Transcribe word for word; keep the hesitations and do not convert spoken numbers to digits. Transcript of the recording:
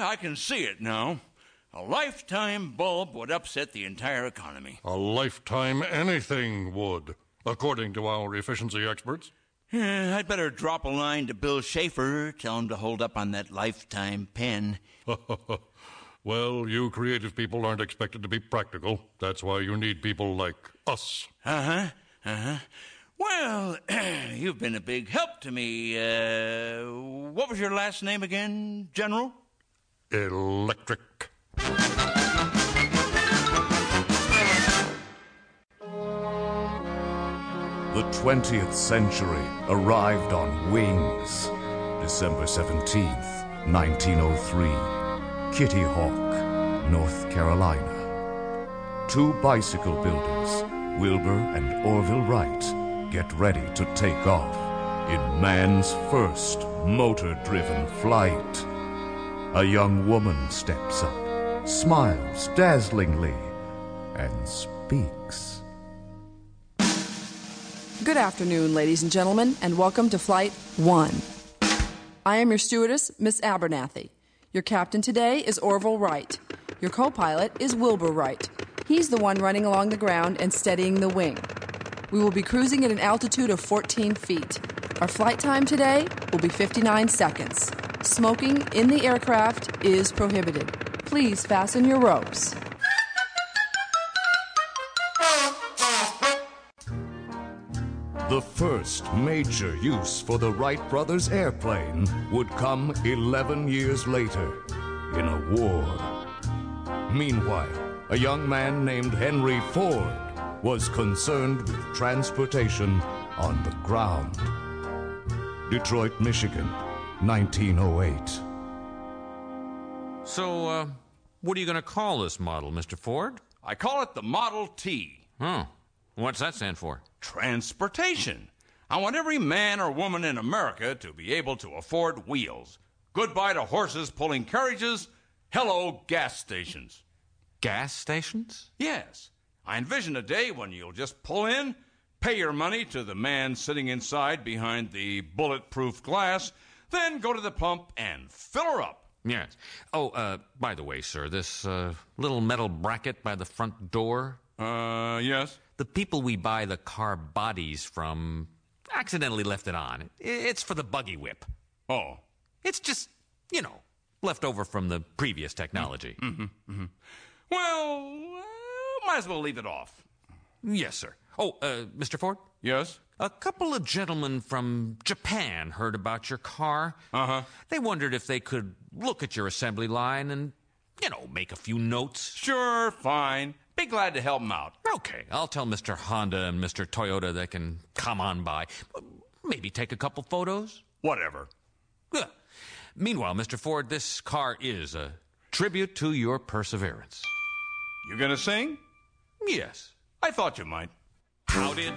I can see it now. A lifetime bulb would upset the entire economy. A lifetime anything would, according to our efficiency experts. Yeah, I'd better drop a line to Bill Schaefer, tell him to hold up on that lifetime pen. Well, you creative people aren't expected to be practical. That's why you need people like us. Uh-huh, uh-huh. Well, you've been a big help to me. Uh, what was your last name again, General? Electric. The twentieth century arrived on wings. December seventeenth, nineteen oh three. Kitty Hawk, North Carolina. Two bicycle builders, Wilbur and Orville Wright, get ready to take off in man's first motor-driven flight. A young woman steps up, smiles dazzlingly, and speaks. Good afternoon, ladies and gentlemen, and welcome to Flight one. I am your stewardess, Miss Abernathy. Your captain today is Orville Wright. Your co-pilot is Wilbur Wright. He's the one running along the ground and steadying the wing. We will be cruising at an altitude of fourteen feet. Our flight time today will be fifty-nine seconds. Smoking in the aircraft is prohibited. Please fasten your ropes. The first major use for the Wright brothers' airplane would come eleven years later, in a war. Meanwhile, a young man named Henry Ford was concerned with transportation on the ground. Detroit, Michigan, nineteen oh eight. So, uh, what are you going to call this model, Mister Ford? I call it the Model T. Oh, what's that stand for? Transportation. I want every man or woman in America to be able to afford wheels. Goodbye to horses pulling carriages. Hello, gas stations. Gas stations? Yes. I envision a day when you'll just pull in, pay your money to the man sitting inside behind the bulletproof glass, then go to the pump and fill her up. Yes. Oh, uh, by the way, sir, this uh, little metal bracket by the front door? Uh, yes? The people we buy the car bodies from accidentally left it on. It's for the buggy whip. Oh. It's just, you know, left over from the previous technology. Mm-hmm, mm-hmm. Well, uh, might as well leave it off. Yes, sir. Oh, uh, Mister Ford? Yes? A couple of gentlemen from Japan heard about your car. Uh-huh. They wondered if they could look at your assembly line and, you know, make a few notes. Sure, fine. Be glad to help them out. Okay, I'll tell Mister Honda and Mister Toyota they can come on by. Maybe take a couple photos. Whatever. Yeah. Meanwhile, Mister Ford, this car is a tribute to your perseverance. You gonna sing? Yes. I thought you might. How did